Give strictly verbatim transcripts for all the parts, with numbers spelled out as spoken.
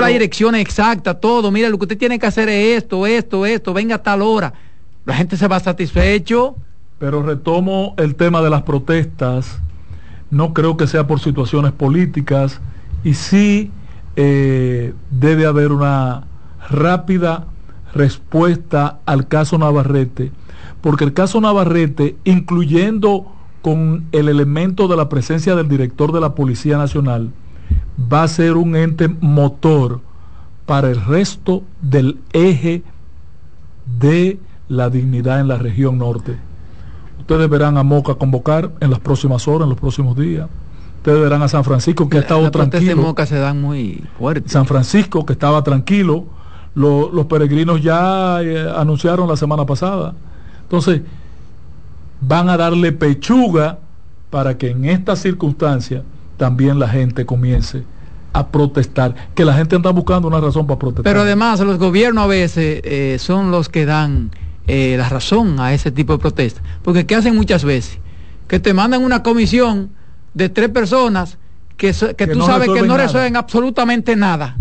la dirección exacta, todo. Mira, lo que usted tiene que hacer es esto, esto, esto, venga a tal hora. La gente se va satisfecho. Pero retomo el tema de las protestas. No creo que sea por situaciones políticas, y sí eh, debe haber una rápida respuesta al caso Navarrete, porque el caso Navarrete, incluyendo con el elemento de la presencia del director de la Policía Nacional, va a ser un ente motor para el resto del eje de la dignidad en la región norte. Ustedes verán a Moca convocar en las próximas horas, en los próximos días. Ustedes verán a San Francisco, que ha estado Las protestas tranquilo. de Moca se dan muy fuertes. San Francisco, que estaba tranquilo. Lo, los peregrinos ya eh, anunciaron la semana pasada. Entonces, van a darle pechuga para que en estas circunstancias también la gente comience a protestar, que la gente anda buscando una razón para protestar. Pero además los gobiernos a veces eh, son los que dan eh, la razón a ese tipo de protestas, porque ¿qué hacen muchas veces? Que te mandan una comisión de tres personas que, que, que tú no sabes que no nada. resuelven absolutamente nada,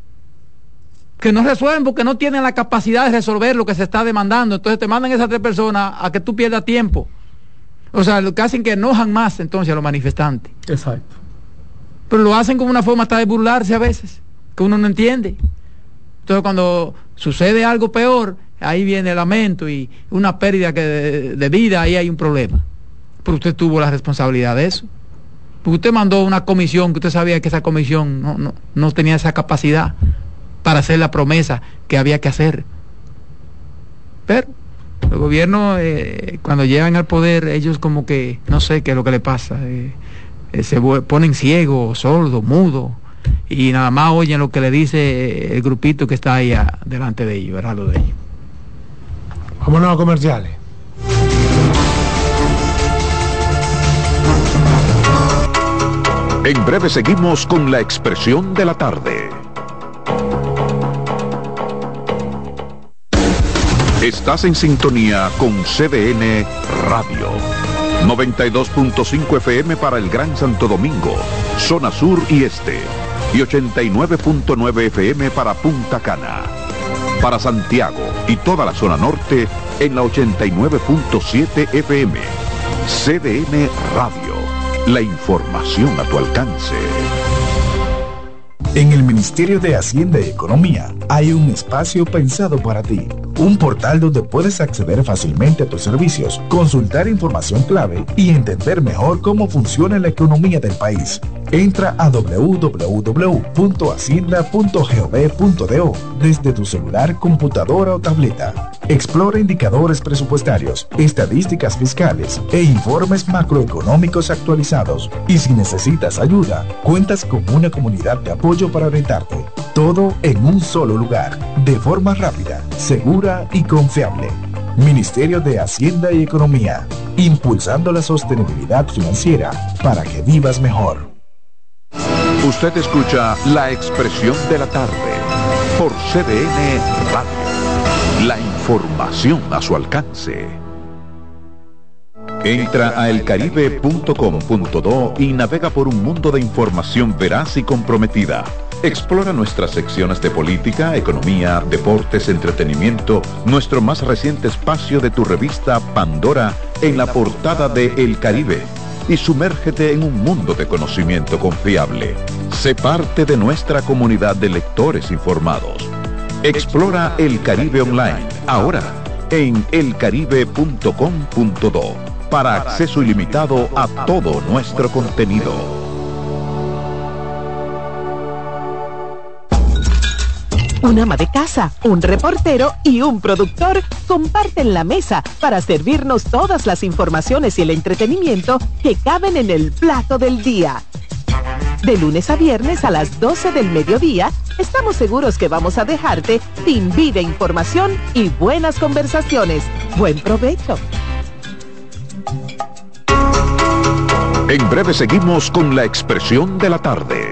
que no resuelven porque no tienen la capacidad de resolver lo que se está demandando. Entonces te mandan esas tres personas a que tú pierdas tiempo. O sea, lo que hacen que enojan más entonces a los manifestantes. Exacto. Pero lo hacen como una forma hasta de burlarse a veces, que uno no entiende. Entonces cuando sucede algo peor, ahí viene el lamento y una pérdida que de, de vida, ahí hay un problema. Pero usted tuvo la responsabilidad de eso. Porque usted mandó una comisión que usted sabía que esa comisión no, no, no tenía esa capacidad para hacer la promesa que había que hacer. Pero el gobierno, eh, cuando llegan al poder, ellos como que, no sé qué es lo que le pasa, eh, eh, se ponen ciegos, sordos, mudos, y nada más oyen lo que le dice el grupito que está ahí a, delante de ellos, ¿verdad? Lo de ellos. Vámonos a comerciales. En breve seguimos con la expresión de la tarde. Estás en sintonía con C D N Radio. noventa y dos punto cinco F M para el Gran Santo Domingo, zona sur y este. Y ochenta y nueve punto nueve F M para Punta Cana. Para Santiago y toda la zona norte en la ochenta y nueve punto siete F M. C D N Radio. La información a tu alcance. En el Ministerio de Hacienda y Economía hay un espacio pensado para ti. Un portal donde puedes acceder fácilmente a tus servicios, consultar información clave y entender mejor cómo funciona la economía del país. Entra a doble u doble u doble u punto hacienda punto gov punto do desde tu celular, computadora o tableta. Explora indicadores presupuestarios, estadísticas fiscales e informes macroeconómicos actualizados. Y si necesitas ayuda, cuentas con una comunidad de apoyo para orientarte. Todo en un solo lugar, de forma rápida, segura y confiable. Ministerio de Hacienda y Economía, impulsando la sostenibilidad financiera para que vivas mejor. Usted escucha la expresión de la tarde por C D N Radio. La información a su alcance. Entra a el caribe punto com punto do y navega por un mundo de información veraz y comprometida. Explora nuestras secciones de política, economía, deportes, entretenimiento, nuestro más reciente espacio de tu revista Pandora en la portada de El Caribe, y sumérgete en un mundo de conocimiento confiable. Sé parte de nuestra comunidad de lectores informados. Explora El Caribe online, ahora en el caribe punto com punto do, para acceso ilimitado a todo nuestro contenido. Un ama de casa, un reportero y un productor comparten la mesa para servirnos todas las informaciones y el entretenimiento que caben en el plato del día. De lunes a viernes a las doce del mediodía, estamos seguros que vamos a dejarte sin vida, información y buenas conversaciones. Buen provecho. En breve seguimos con la expresión de la tarde.